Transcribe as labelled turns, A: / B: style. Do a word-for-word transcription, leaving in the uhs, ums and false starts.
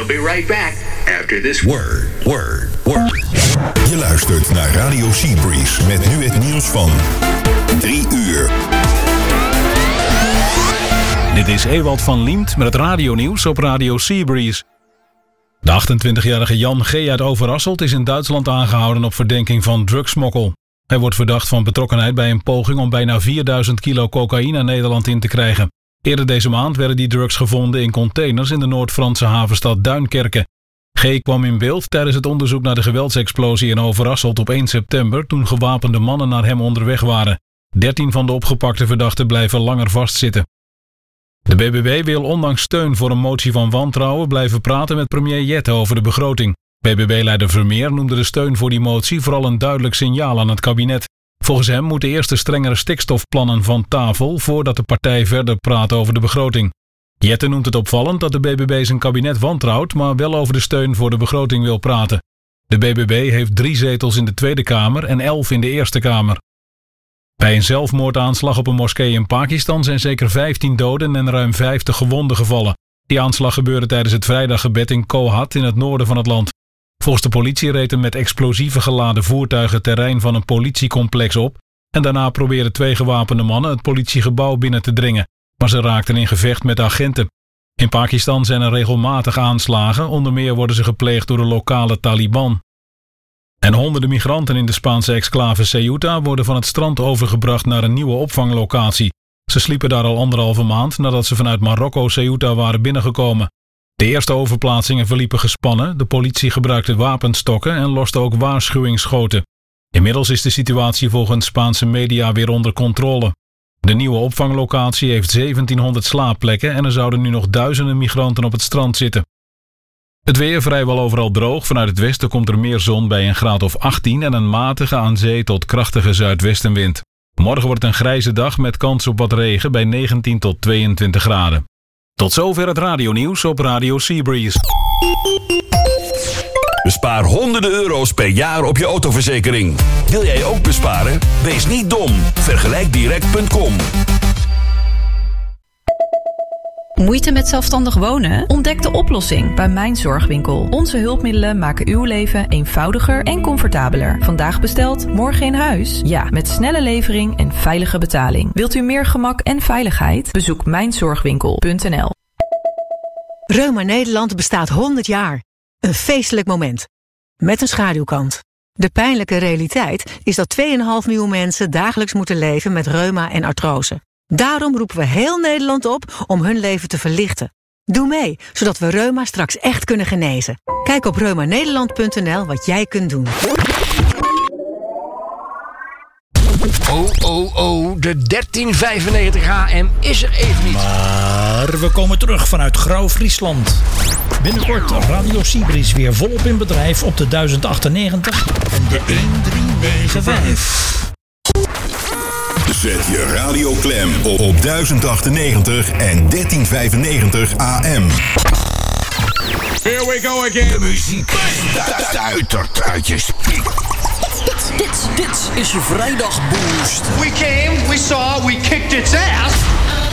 A: We'll be right back after this
B: word, word, word. Je luistert naar Radio Seabreeze met nu het nieuws van drie uur.
C: Dit is Ewald van Liemt met het radionieuws op Radio Seabreeze. De achtentwintigjarige Jan G. uit Overasselt is in Duitsland aangehouden op verdenking van drugsmokkel. Hij wordt verdacht van betrokkenheid bij een poging om bijna vierduizend kilo cocaïne Nederland in te krijgen. Eerder deze maand werden die drugs gevonden in containers in de Noord-Franse havenstad Duinkerke. G. kwam in beeld tijdens het onderzoek naar de geweldsexplosie in Overasselt op één september toen gewapende mannen naar hem onderweg waren. dertien van de opgepakte verdachten blijven langer vastzitten. De B B B wil ondanks steun voor een motie van wantrouwen blijven praten met premier Jette over de begroting. B B B-leider Vermeer noemde de steun voor die motie vooral een duidelijk signaal aan het kabinet. Volgens hem moeten eerst de strengere stikstofplannen van tafel voordat de partij verder praat over de begroting. Jette noemt het opvallend dat de B B B zijn kabinet wantrouwt, maar wel over de steun voor de begroting wil praten. De B B B heeft drie zetels in de Tweede Kamer en elf in de Eerste Kamer. Bij een zelfmoordaanslag op een moskee in Pakistan zijn zeker vijftien doden en ruim vijftig gewonden gevallen. Die aanslag gebeurde tijdens het vrijdaggebed in Kohat in het noorden van het land. Volgens de politie reed een met explosieven geladen voertuig het terrein van een politiecomplex op en daarna probeerden twee gewapende mannen het politiegebouw binnen te dringen, maar ze raakten in gevecht met agenten. In Pakistan zijn er regelmatig aanslagen, onder meer worden ze gepleegd door de lokale Taliban. En honderden migranten in de Spaanse exclave Ceuta worden van het strand overgebracht naar een nieuwe opvanglocatie. Ze sliepen daar al anderhalve maand nadat ze vanuit Marokko Ceuta waren binnengekomen. De eerste overplaatsingen verliepen gespannen, de politie gebruikte wapenstokken en loste ook waarschuwingsschoten. Inmiddels is de situatie volgens Spaanse media weer onder controle. De nieuwe opvanglocatie heeft zeventienhonderd slaapplekken en er zouden nu nog duizenden migranten op het strand zitten. Het weer vrijwel overal droog. Vanuit het westen komt er meer zon bij een graad of achttien en een matige aan zee tot krachtige zuidwestenwind. Morgen wordt een grijze dag met kans op wat regen bij negentien tot tweeëntwintig graden. Tot zover het radionieuws op Radio Seabreeze.
D: Bespaar honderden euro's per jaar op je autoverzekering. Wil jij ook besparen? Wees niet dom. Vergelijk direct punt com.
E: Moeite met zelfstandig wonen? Ontdek de oplossing bij Mijn Zorgwinkel. Onze hulpmiddelen maken uw leven eenvoudiger en comfortabeler. Vandaag besteld, morgen in huis? Ja, met snelle levering en veilige betaling. Wilt u meer gemak en veiligheid? Bezoek mijn zorgwinkel punt n l.
F: Reuma Nederland bestaat honderd jaar. Een feestelijk moment. Met een schaduwkant. De pijnlijke realiteit is dat twee komma vijf miljoen mensen dagelijks moeten leven met reuma en artrose. Daarom roepen we heel Nederland op om hun leven te verlichten. Doe mee, zodat we reuma straks echt kunnen genezen. Kijk op reuma nederland punt n l wat jij kunt doen.
G: Oh, oh, oh, de dertien vijfennegentig H M is er even niet.
H: Maar we komen terug vanuit Grauw-Friesland. Binnenkort Radio Seabreeze weer volop in bedrijf op de duizend achtennegentig en de een drie negen vijf.
B: Zet je radio klem op duizend achtennegentig en dertien vijfennegentig A M.
I: Here we go again.
G: De muziek stuitert uit je speaker. Dit, dit, dit is je vrijdagboost.
I: We came, we saw, we kicked its ass.